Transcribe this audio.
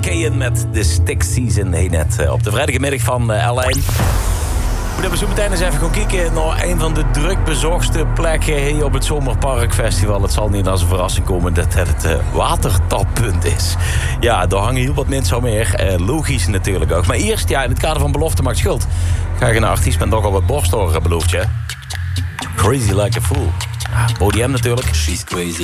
Kean met de Stick Season. Hey, net op de vrijdagmiddag van L1. We hebben zo meteen eens even gaan kijken naar een van de druk bezochte plekken op het Zomerparkfestival. Het zal niet als een verrassing komen dat het watertappunt is. Ja, daar hangen heel wat mensen al meer. Logisch natuurlijk ook. Maar eerst, ja, in het kader van Belofte Maakt Schuld, ga ik naar artiest met nogal wat borsthoren beloofd, je. Crazy Like a Fool. Podium natuurlijk. She's crazy